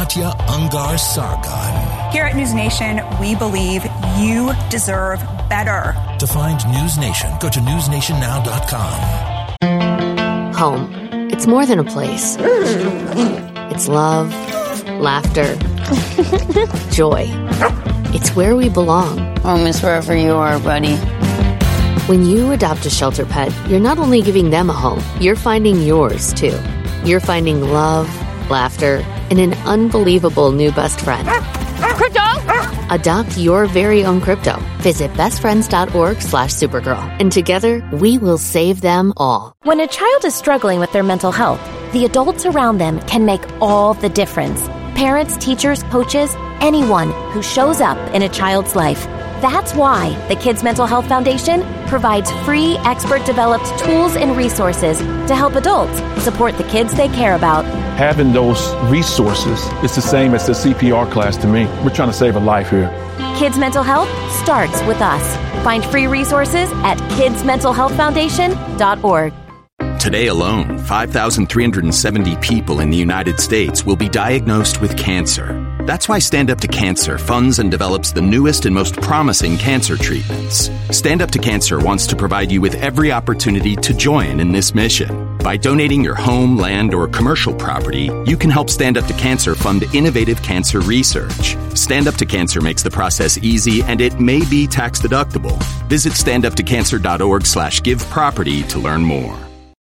Katya Ungar Sargon. Here at News Nation, we believe you deserve better. To find News Nation, go to newsnation.com. Home. It's more than a place. It's love, laughter, joy. It's where we belong. Home is wherever you are, buddy. When you adopt a shelter pet, you're not only giving them a home, you're finding yours, too. You're finding love, laughter, and an unbelievable new best friend. Crypto! Adopt your very own crypto. Visit bestfriends.org/Supergirl. And together, we will save them all. When a child is struggling with their mental health, the adults around them can make all the difference. Parents, teachers, coaches, anyone who shows up in a child's life. That's why the Kids Mental Health Foundation provides free, expert-developed tools and resources to help adults support the kids they care about. Having those resources is the same as the CPR class to me. We're trying to save a life here. Kids Mental Health starts with us. Find free resources at kidsmentalhealthfoundation.org. Today alone, 5,370 people in the United States will be diagnosed with cancer. That's why Stand Up to Cancer funds and develops the newest and most promising cancer treatments. Stand Up to Cancer wants to provide you with every opportunity to join in this mission. By donating your home, land, or commercial property, you can help Stand Up to Cancer fund innovative cancer research. Stand Up to Cancer makes the process easy, and it may be tax deductible. Visit standuptocancer.org/giveproperty to learn more.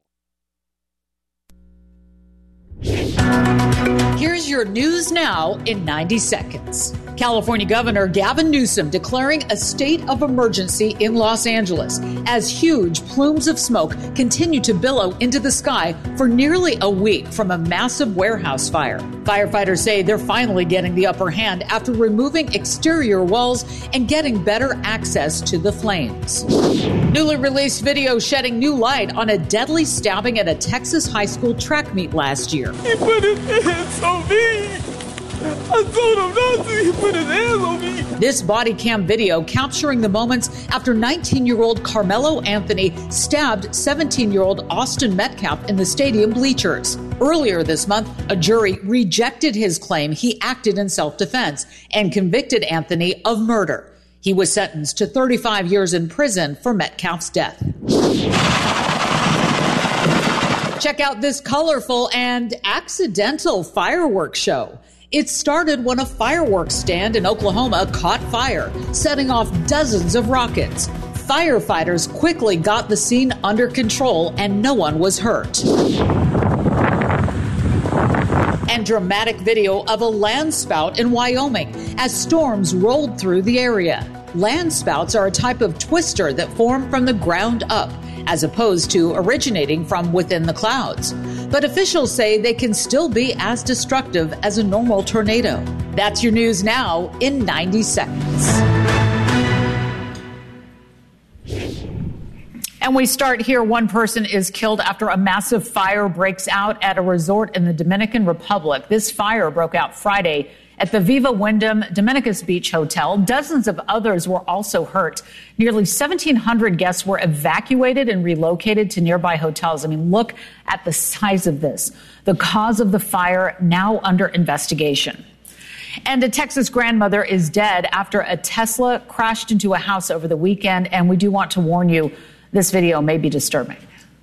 Here's your news now in 90 seconds. California Governor Gavin Newsom declaring a state of emergency in Los Angeles as huge plumes of smoke continue to billow into the sky for nearly a week from a massive warehouse fire. Firefighters say they're finally getting the upper hand after removing exterior walls and getting better access to the flames. Newly released video shedding new light on a deadly stabbing at a Texas high school track meet last year. He put his hands on me. I told him not to. He put his hands on me. This body cam video capturing the moments after 19-year-old Carmelo Anthony stabbed 17-year-old Austin Metcalf in the stadium bleachers. Earlier this month, a jury rejected his claim he acted in self-defense and convicted Anthony of murder. He was sentenced to 35 years in prison for Metcalf's death. Check out this colorful and accidental fireworks show. It started when a fireworks stand in Oklahoma caught fire, setting off dozens of rockets. Firefighters quickly got the scene under control and no one was hurt. And dramatic video of a landspout in Wyoming as storms rolled through the area. Landspouts are a type of twister that form from the ground up, as opposed to originating from within the clouds. But officials say they can still be as destructive as a normal tornado. That's your news now in 90 seconds. And we start here. One person is killed after a massive fire breaks out at a resort in the Dominican Republic. This fire broke out Friday at the Viva Wyndham Dominicus Beach Hotel. Dozens of others were also hurt. Nearly 1,700 guests were evacuated and relocated to nearby hotels. I mean, look at the size of this. The cause of the fire now under investigation. And a Texas grandmother is dead after a Tesla crashed into a house over the weekend. And we do want to warn you, this video may be disturbing.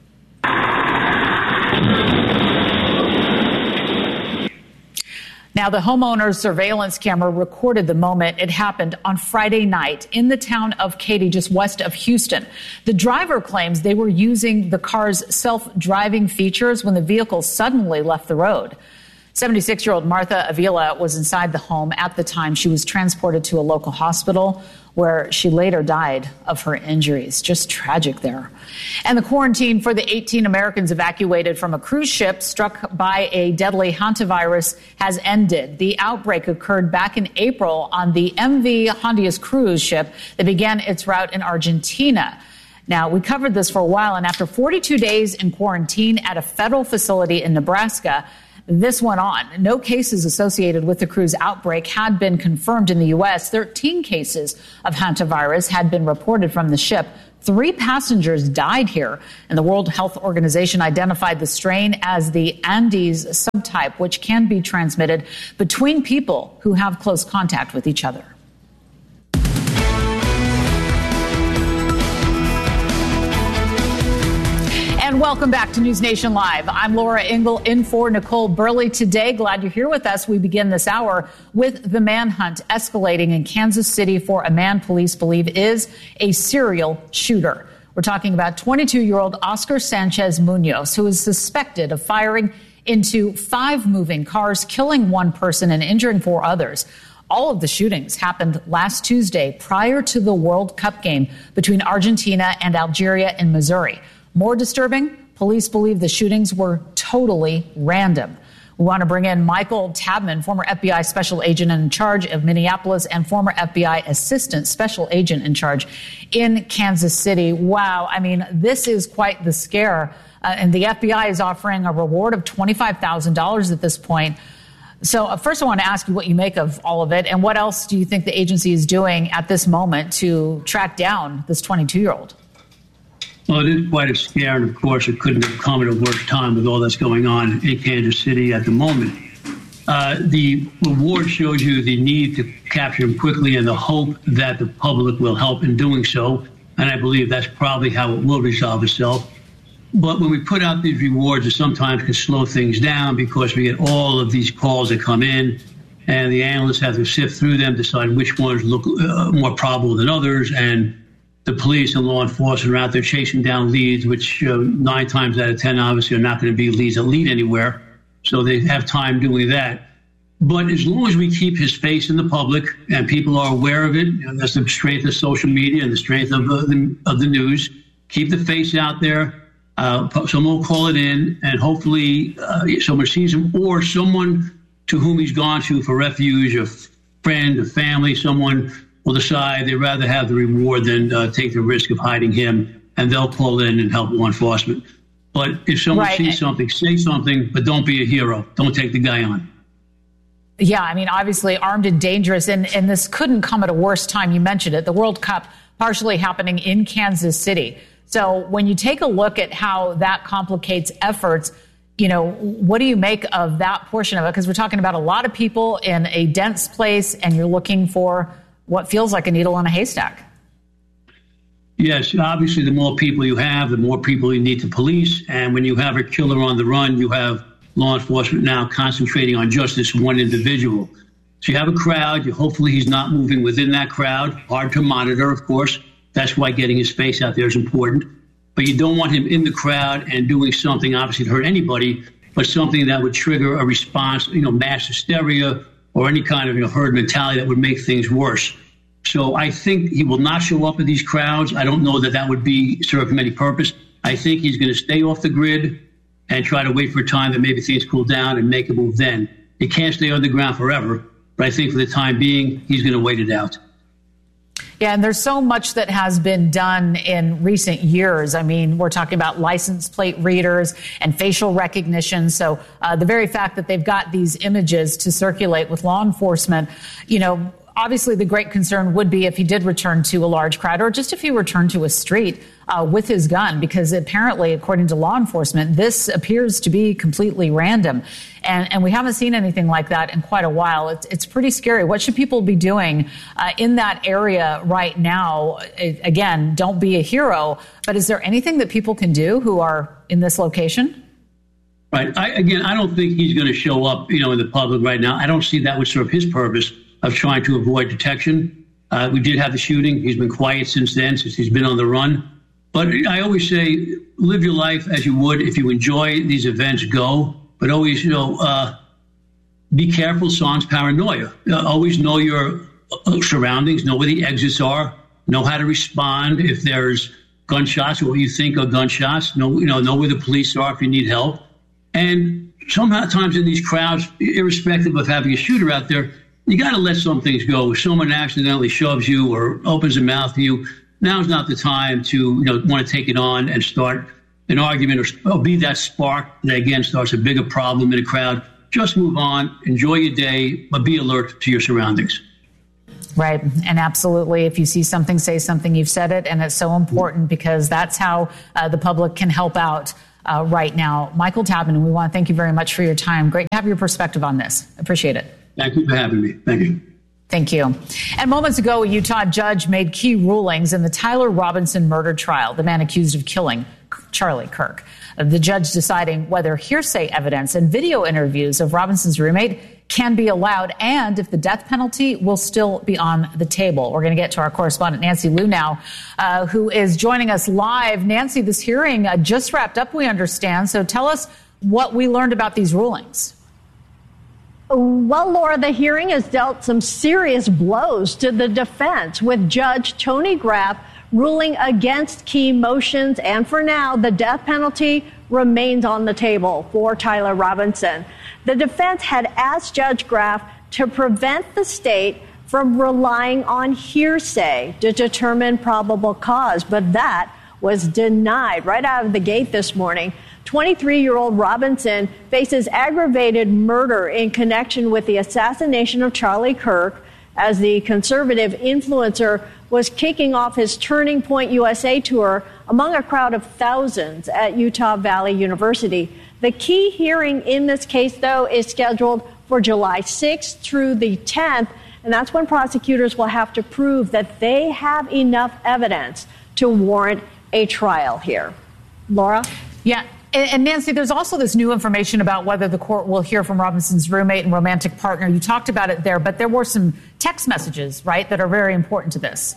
Now, the homeowner's surveillance camera recorded the moment. It happened on Friday night in the town of Katy, just west of Houston. The driver claims they were using the car's self-driving features when the vehicle suddenly left the road. 76-year-old Martha Avila was inside the home at the time. She was transported to a local hospital where she later died of her injuries. Just tragic there. And the quarantine for the 18 Americans evacuated from a cruise ship struck by a deadly hantavirus has ended. The outbreak occurred back in April on the MV Hondias cruise ship that began its route in Argentina. Now, we covered this for a while, and after 42 days in quarantine at a federal facility in Nebraska, this went on. No cases associated with the cruise outbreak had been confirmed in the U.S. 13 cases of hantavirus had been reported from the ship. 3 passengers died here, and the World Health Organization identified the strain as the Andes subtype, which can be transmitted between people who have close contact with each other. And welcome back to News Nation Live. I'm Laura Ingle in for Nicole Burley today. Glad you're here with us. We begin this hour with the manhunt escalating in Kansas City for a man police believe is a serial shooter. We're talking about 22-year-old Oscar Sanchez Munoz, who is suspected of firing into 5 moving cars, killing 1 person and injuring 4 others. All of the shootings happened last Tuesday prior to the World Cup game between Argentina and Algeria in Missouri. More disturbing, police believe the shootings were totally random. We want to bring in Michael Tabman, former FBI special agent in charge of Minneapolis and former FBI assistant special agent in charge in Kansas City. Wow. I mean, this is quite the scare. And the FBI is offering a reward of $25,000 at this point. So first I want to ask you what you make of all of it. And what else do you think the agency is doing at this moment to track down this 22-year-old? Well, it is quite a scare, and of course, it couldn't have come at a worse time with all that's going on in Kansas City at the moment. The reward shows you the need to capture him quickly and the hope that the public will help in doing so, and I believe that's probably how it will resolve itself. But when we put out these rewards, it sometimes can slow things down because we get all of these calls that come in, and the analysts have to sift through them, decide which ones look more probable than others, and the police and law enforcement are out there chasing down leads, which 9 times out of 10 obviously are not going to be leads that lead anywhere. So they have time doing that. But as long as we keep his face in the public and people are aware of it, and that's the strength of social media and the strength of the news, keep the face out there. Someone will call it in, and hopefully someone sees him, or someone to whom he's gone to for refuge, a friend, a family, someone will decide they'd rather have the reward than take the risk of hiding him, and they'll call in and help law enforcement. But if someone sees something, say something, but don't be a hero. Don't take the guy on. Yeah, I mean, obviously armed and dangerous, and this couldn't come at a worse time. You mentioned it, the World Cup partially happening in Kansas City. So when you take a look at how that complicates efforts, you know, what do you make of that portion of it? Because we're talking about a lot of people in a dense place, and you're looking for what feels like a needle in a haystack. Yes, obviously, the more people you have, the more people you need to police. And when you have a killer on the run, you have law enforcement now concentrating on just this one individual. So you have a crowd. Hopefully he's not moving within that crowd. Hard to monitor, of course. That's why getting his face out there is important. But you don't want him in the crowd and doing something, obviously, to hurt anybody, but something that would trigger a response, mass hysteria, or any kind of herd mentality that would make things worse. So I think he will not show up at these crowds. I don't know that would serve him any purpose. I think he's going to stay off the grid and try to wait for a time that maybe things cool down and make a move then. He can't stay on the ground forever, but I think for the time being, he's going to wait it out. Yeah, and there's so much that has been done in recent years. I mean, we're talking about license plate readers and facial recognition. So the very fact that they've got these images to circulate with law enforcement, obviously the great concern would be if he did return to a large crowd, or just if he returned to a street with his gun, because apparently, according to law enforcement, this appears to be completely random. And we haven't seen anything like that in quite a while. It's pretty scary. What should people be doing in that area right now? Again, don't be a hero, but is there anything that people can do who are in this location? Right. I don't think he's going to show up, in the public right now. I don't see that would serve his purpose of trying to avoid detection. We did have the shooting. He's been quiet since then, since he's been on the run. But I always say, live your life as you would if you enjoy these events, go. But always, be careful, sans paranoia. Always know your surroundings, know where the exits are, know how to respond if there's gunshots or what you think are gunshots, know where the police are if you need help. And sometimes in these crowds, irrespective of having a shooter out there, you got to let some things go. If someone accidentally shoves you or opens their mouth to you, now's not the time to want to take it on and start an argument or be that spark that, again, starts a bigger problem in a crowd. Just move on, enjoy your day, but be alert to your surroundings. Right. And absolutely, if you see something, say something. You've said it, and it's so important because that's how the public can help out right now. Michael Tabin, we want to thank you very much for your time. Great to have your perspective on this. Appreciate it. Thank you for having me. Thank you. Thank you. And moments ago, a Utah judge made key rulings in the Tyler Robinson murder trial, the man accused of killing Charlie Kirk. The judge deciding whether hearsay evidence and video interviews of Robinson's roommate can be allowed and if the death penalty will still be on the table. We're going to get to our correspondent, Nancy Liu, now, who is joining us live. Nancy, this hearing just wrapped up, we understand. So tell us what we learned about these rulings. Well, Laura, the hearing has dealt some serious blows to the defense, with Judge Tony Graff ruling against key motions. And for now, the death penalty remains on the table for Tyler Robinson. The defense had asked Judge Graff to prevent the state from relying on hearsay to determine probable cause, but that was denied right out of the gate this morning. 23-year-old Robinson faces aggravated murder in connection with the assassination of Charlie Kirk as the conservative influencer was kicking off his Turning Point USA tour among a crowd of thousands at Utah Valley University. The key hearing in this case, though, is scheduled for July 6th through the 10th, and that's when prosecutors will have to prove that they have enough evidence to warrant a trial here. Laura? Yeah. And Nancy, there's also this new information about whether the court will hear from Robinson's roommate and romantic partner. You talked about it there, but there were some text messages, right, that are very important to this.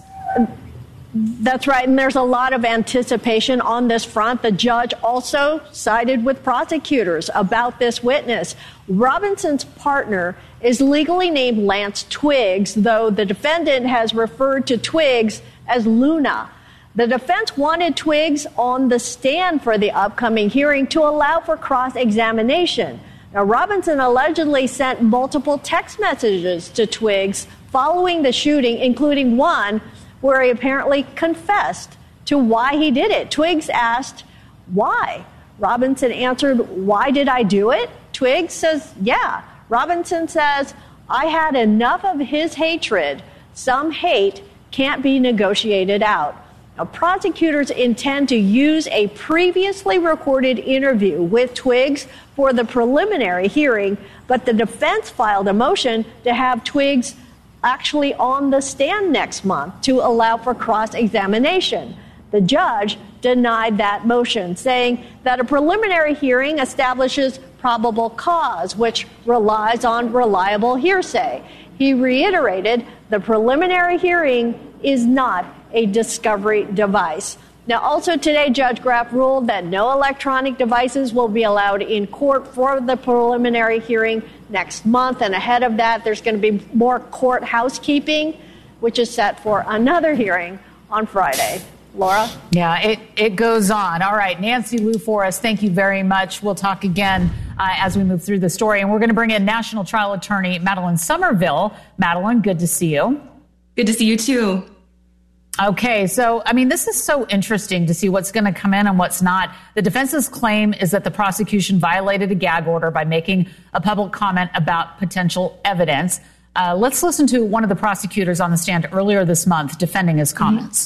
That's right, and there's a lot of anticipation on this front. The judge also sided with prosecutors about this witness. Robinson's partner is legally named Lance Twiggs, though the defendant has referred to Twiggs as Luna. The defense wanted Twiggs on the stand for the upcoming hearing to allow for cross-examination. Now, Robinson allegedly sent multiple text messages to Twiggs following the shooting, including one where he apparently confessed to why he did it. Twiggs asked, why? Robinson answered, why did I do it? Twiggs says, yeah. Robinson says, I had enough of his hatred. Some hate can't be negotiated out. Now, prosecutors intend to use a previously recorded interview with Twiggs for the preliminary hearing, but the defense filed a motion to have Twiggs actually on the stand next month to allow for cross-examination. The judge denied that motion, saying that a preliminary hearing establishes probable cause, which relies on reliable hearsay. He reiterated the preliminary hearing is not a discovery device. Now, also today, Judge Graff ruled that no electronic devices will be allowed in court for the preliminary hearing next month. And ahead of that, there's going to be more court housekeeping, which is set for another hearing on Friday. Laura? Yeah, it goes on. All right, Nancy Liu for us, thank you very much. We'll talk again as we move through the story. And we're going to bring in national trial attorney Madeline Somerville. Madeline, good to see you. Good to see you, too. Okay, so, I mean, this is so interesting to see what's going to come in and what's not. The defense's claim is that the prosecution violated a gag order by making a public comment about potential evidence. Let's listen to one of the prosecutors on the stand earlier this month defending his comments.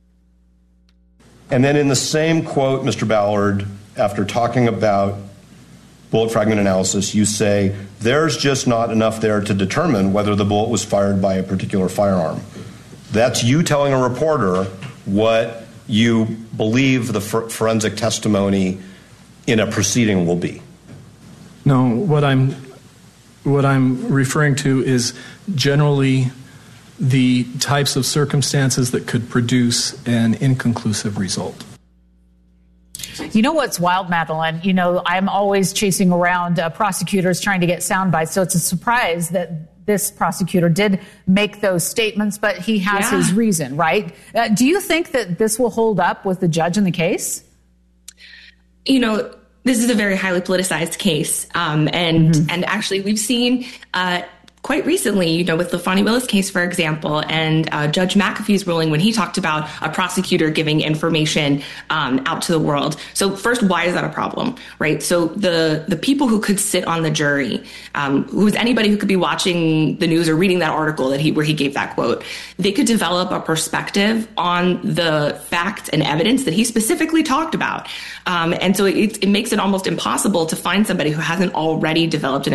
And then in the same quote, Mr. Ballard, after talking about bullet fragment analysis, you say, there's just not enough there to determine whether the bullet was fired by a particular firearm. That's you telling a reporter what you believe the forensic testimony in a proceeding will be. No, what I'm referring to is generally the types of circumstances that could produce an inconclusive result. You know what's wild, Madeline? You know, I'm always chasing around prosecutors trying to get sound bites, so it's a surprise that this prosecutor did make those statements, but he has his reason, right? Do you think that this will hold up with the judge in the case? You know, this is a very highly politicized case, and actually we've seen quite recently, you know, with the Fani Willis case, for example, and Judge McAfee's ruling when he talked about a prosecutor giving information out to the world. So first, why is that a problem, right? So the people who could sit on the jury, who was anybody who could be watching the news or reading that article where he gave that quote, they could develop a perspective on the facts and evidence that he specifically talked about. And so it makes it almost impossible to find somebody who hasn't already developed an